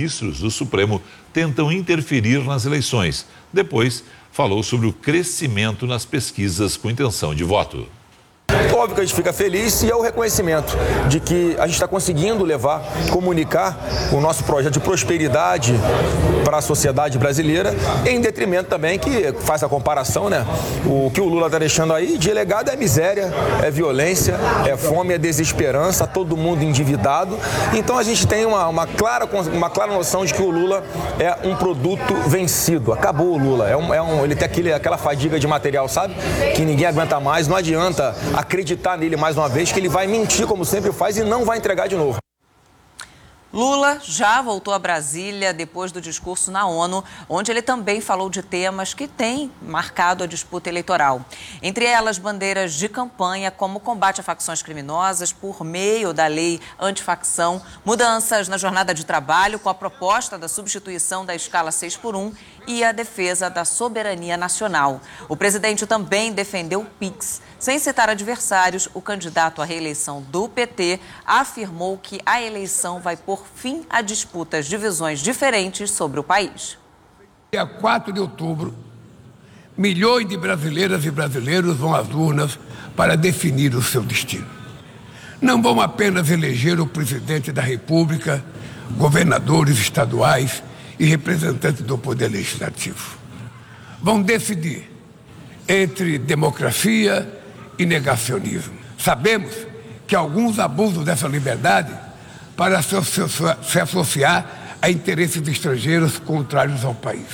ministros do Supremo tentam interferir nas eleições. Depois, falou sobre o crescimento nas pesquisas com intenção de voto. Óbvio que a gente fica feliz e é o reconhecimento de que a gente está conseguindo comunicar o nosso projeto de prosperidade para a sociedade brasileira, em detrimento também, que faz a comparação, né? O que o Lula está deixando aí de legado é miséria, é violência, é fome, é desesperança, todo mundo endividado. Então a gente tem uma clara noção de que o Lula é um produto vencido. Acabou o Lula. Ele tem aquela fadiga de material, sabe? Que ninguém aguenta mais, não adianta acreditar nele mais uma vez, que ele vai mentir como sempre faz e não vai entregar de novo. Lula já voltou a Brasília depois do discurso na ONU, onde ele também falou de temas que têm marcado a disputa eleitoral. Entre elas, bandeiras de campanha, como o combate a facções criminosas por meio da lei antifacção, mudanças na jornada de trabalho com a proposta da substituição da escala 6x1 e a defesa da soberania nacional. O presidente também defendeu o PIX. Sem citar adversários, o candidato à reeleição do PT afirmou que a eleição vai pôr fim a disputas de visões diferentes sobre o país. Dia 4 de outubro, milhões de brasileiras e brasileiros vão às urnas para definir o seu destino. Não vão apenas eleger o presidente da República, governadores estaduais e representantes do Poder Legislativo. Vão decidir entre democracia e negacionismo. Sabemos que alguns abusam dessa liberdade para se associar a interesses estrangeiros contrários ao país.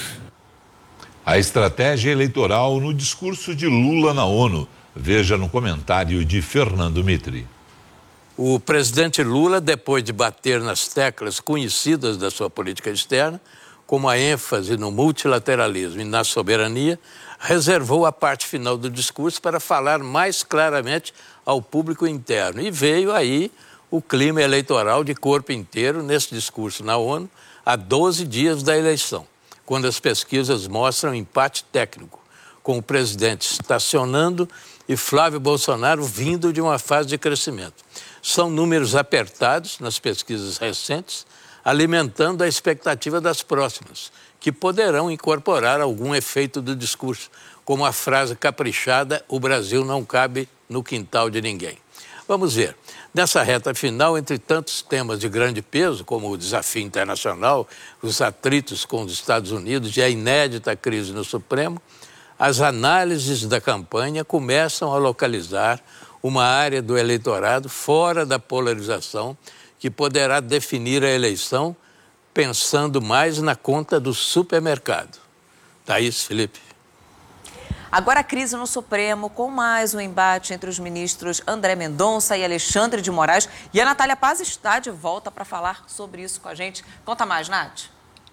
A estratégia eleitoral no discurso de Lula na ONU. Veja no comentário de Fernando Mitri. O presidente Lula, depois de bater nas teclas conhecidas da sua política externa, como a ênfase no multilateralismo e na soberania, reservou a parte final do discurso para falar mais claramente ao público interno. E veio aí o clima eleitoral de corpo inteiro nesse discurso na ONU, a 12 dias da eleição, quando as pesquisas mostram empate técnico, com o presidente estacionando e Flávio Bolsonaro vindo de uma fase de crescimento. São números apertados nas pesquisas recentes, alimentando a expectativa das próximas, que poderão incorporar algum efeito do discurso, como a frase caprichada, o Brasil não cabe no quintal de ninguém. Vamos ver. Nessa reta final, entre tantos temas de grande peso, como o desafio internacional, os atritos com os Estados Unidos e a inédita crise no Supremo, as análises da campanha começam a localizar uma área do eleitorado fora da polarização que poderá definir a eleição pensando mais na conta do supermercado. Thaís, Felipe. Agora a crise no Supremo, com mais um embate entre os ministros André Mendonça e Alexandre de Moraes. E a Natália Paz está de volta para falar sobre isso com a gente. Conta mais, Nath.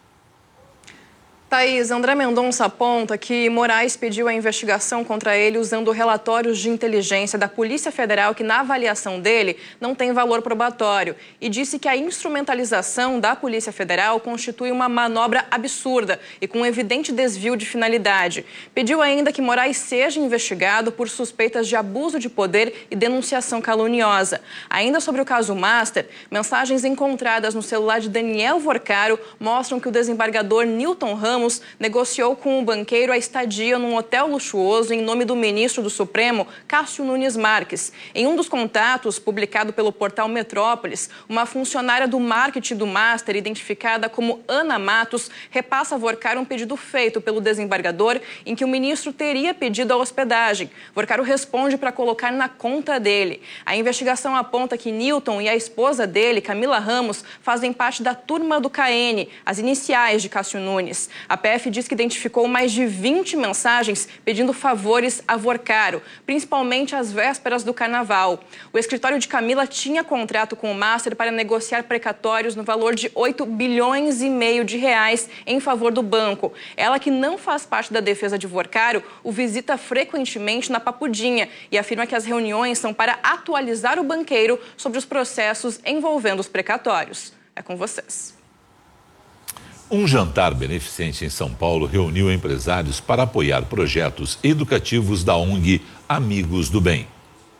Thaís, André Mendonça aponta que Moraes pediu a investigação contra ele usando relatórios de inteligência da Polícia Federal que, na avaliação dele, não tem valor probatório e disse que a instrumentalização da Polícia Federal constitui uma manobra absurda e com evidente desvio de finalidade. Pediu ainda que Moraes seja investigado por suspeitas de abuso de poder e denunciação caluniosa. Ainda sobre o caso Master, mensagens encontradas no celular de Daniel Vorcaro mostram que o desembargador Newton Ramos negociou com o banqueiro a estadia num hotel luxuoso em nome do ministro do Supremo, Cássio Nunes Marques. Em um dos contatos, publicado pelo portal Metrópolis, uma funcionária do marketing do Master, identificada como Ana Matos, repassa a Vorcaro um pedido feito pelo desembargador em que o ministro teria pedido a hospedagem. Vorcaro responde para colocar na conta dele. A investigação aponta que Newton e a esposa dele, Camila Ramos, fazem parte da turma do KN, as iniciais de Cássio Nunes. A PF diz que identificou mais de 20 mensagens pedindo favores a Vorcaro, principalmente às vésperas do Carnaval. O escritório de Camila tinha contrato com o Master para negociar precatórios no valor de 8,5 bilhões de reais em favor do banco. Ela, que não faz parte da defesa de Vorcaro, o visita frequentemente na Papudinha e afirma que as reuniões são para atualizar o banqueiro sobre os processos envolvendo os precatórios. É com vocês. Um jantar beneficente em São Paulo reuniu empresários para apoiar projetos educativos da ONG Amigos do Bem.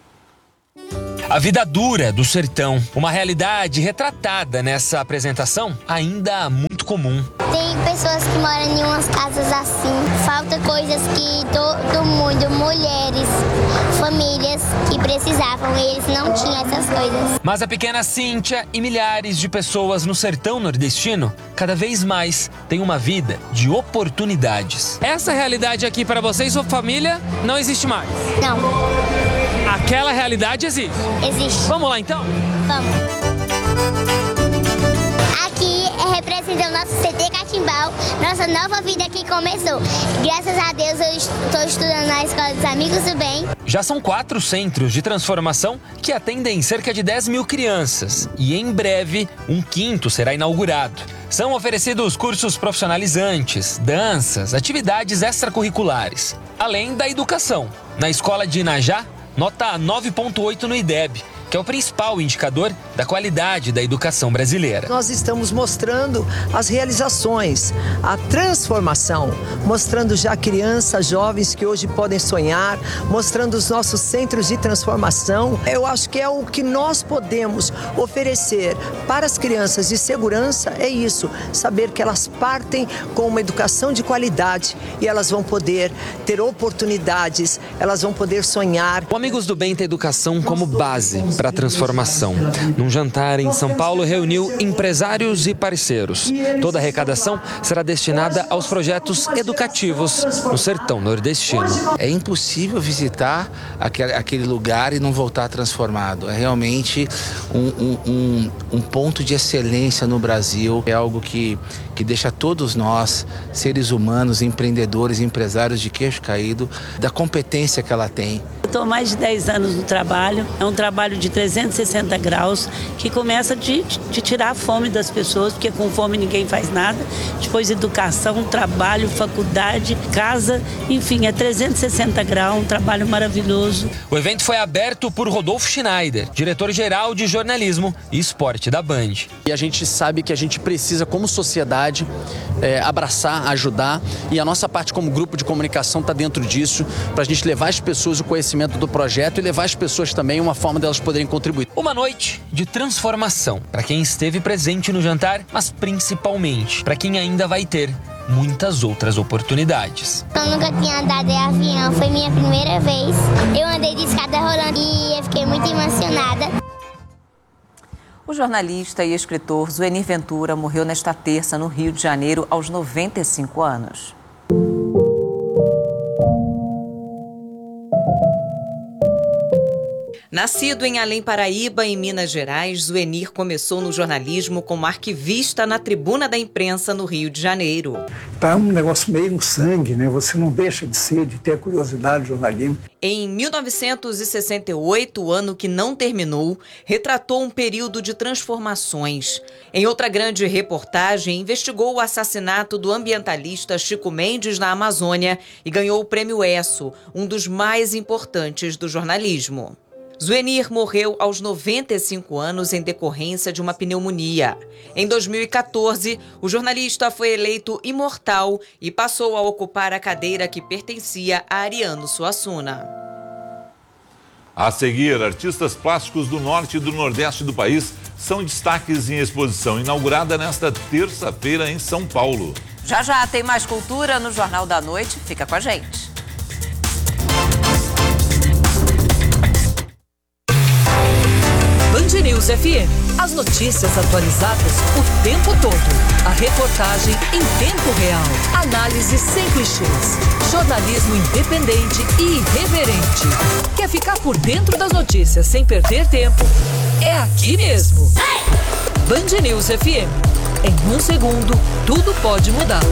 A vida dura do sertão, uma realidade retratada nessa apresentação ainda há muito comum. Tem pessoas que moram em umas casas assim. Falta coisas que todo mundo, mulheres, famílias que precisavam, e eles não tinham essas coisas. Mas a pequena Cíntia e milhares de pessoas no sertão nordestino cada vez mais têm uma vida de oportunidades. Essa realidade aqui para você e sua família não existe mais? Não. Aquela realidade existe? Existe. Vamos lá então? Vamos. Aqui representa o nosso CT Catimbau, nossa nova vida que começou. Graças a Deus eu estou estudando na Escola dos Amigos do Bem. Já são 4 centros de transformação que atendem cerca de 10 mil crianças e em breve um 5º será inaugurado. São oferecidos cursos profissionalizantes, danças, atividades extracurriculares, além da educação. Na escola de Inajá, nota 9,8 no IDEB, que é o principal indicador da qualidade da educação brasileira. Nós estamos mostrando as realizações, a transformação, mostrando já crianças, jovens que hoje podem sonhar, mostrando os nossos centros de transformação. Eu acho que é o que nós podemos oferecer para as crianças de segurança, é isso, saber que elas partem com uma educação de qualidade e elas vão poder ter oportunidades, elas vão poder sonhar. O Amigos do Bem tem educação como base para a transformação. Num jantar em São Paulo, reuniu empresários e parceiros. Toda a arrecadação será destinada aos projetos educativos no sertão nordestino. É impossível visitar aquele lugar e não voltar transformado. É realmente um ponto de excelência no Brasil. É algo que deixa todos nós, seres humanos, empreendedores, empresários de queixo caído, da competência que ela tem. Estou há mais de 10 anos no trabalho, é um trabalho de 360 graus que começa de tirar a fome das pessoas, porque com fome ninguém faz nada. Depois educação, trabalho, faculdade, casa, enfim, é 360 graus, um trabalho maravilhoso. O evento foi aberto por Rodolfo Schneider, diretor-geral de jornalismo e esporte da Band. E a gente sabe que a gente precisa, como sociedade, abraçar, ajudar, e a nossa parte como grupo de comunicação está dentro disso, para a gente levar as pessoas o conhecimento do projeto e levar as pessoas também uma forma delas poderem contribuir. Uma noite de transformação para quem esteve presente no jantar, mas principalmente para quem ainda vai ter muitas outras oportunidades. Eu nunca tinha andado de avião, foi minha primeira vez. Eu andei de escada rolando e eu fiquei muito emocionada. O jornalista e escritor Zuenir Ventura morreu nesta terça no Rio de Janeiro aos 95 anos. Nascido em Além Paraíba, em Minas Gerais, Zuenir começou no jornalismo como arquivista na Tribuna da Imprensa, no Rio de Janeiro. Tá um negócio meio no sangue, né? Você não deixa de ter a curiosidade do jornalismo. Em 1968, o ano que não terminou, retratou um período de transformações. Em outra grande reportagem, investigou o assassinato do ambientalista Chico Mendes na Amazônia e ganhou o Prêmio ESSO, um dos mais importantes do jornalismo. Zuenir morreu aos 95 anos em decorrência de uma pneumonia. Em 2014, o jornalista foi eleito imortal e passou a ocupar a cadeira que pertencia a Ariano Suassuna. A seguir, artistas plásticos do norte e do nordeste do país são destaques em exposição inaugurada nesta terça-feira em São Paulo. Já tem mais cultura no Jornal da Noite. Fica com a gente. Band News FM. As notícias atualizadas o tempo todo. A reportagem em tempo real. Análise sem clichês. Jornalismo independente e irreverente. Quer ficar por dentro das notícias sem perder tempo? É aqui mesmo. Band News FM. Em um segundo, tudo pode mudar.